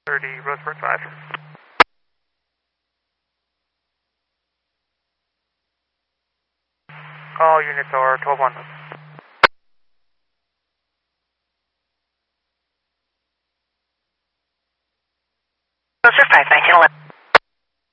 30, Roseburg 5. All units are 12-1. Roseburg 5, 1911.